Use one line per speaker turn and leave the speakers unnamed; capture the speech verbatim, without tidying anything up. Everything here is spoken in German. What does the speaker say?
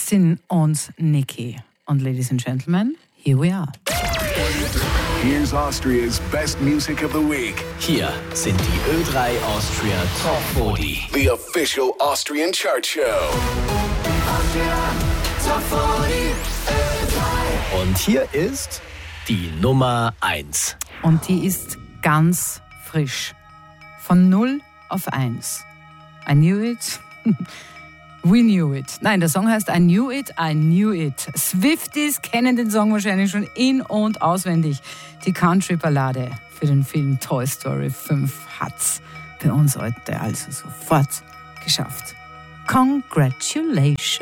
Justin und Nicki. Und Ladies and Gentlemen, here we are.
Here's Austria's best music of the week.
Hier sind die Ö drei Austria Top vierzig.
The official Austrian chart show.
Austria Top vierzig Ö drei. Und hier ist die Nummer eins.
Und die ist ganz frisch. Von null auf eins. I knew it. We knew it. Nein, der Song heißt I knew it, I knew it. Swifties kennen den Song wahrscheinlich schon in- und auswendig. Die Country-Ballade für den Film Toy Story fünf hat's bei uns heute also sofort geschafft. Congratulations!